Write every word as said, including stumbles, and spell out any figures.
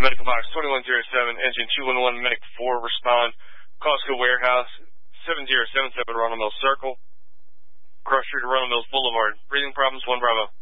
Medical Box twenty-one oh seven, Engine two one one, Medic four, respond. Costco Warehouse, seven zero seven seven, Ronald Mills Circle. Cross Street, Ronald Mills Boulevard. Breathing problems, one Bravo.